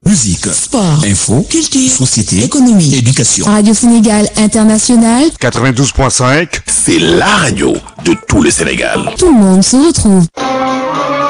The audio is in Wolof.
Musique, sport, info, culture, société, économie, éducation. Radio Sénégal International, 92.5, c'est la radio de tout le Sénégal. tout le monde se retrouve.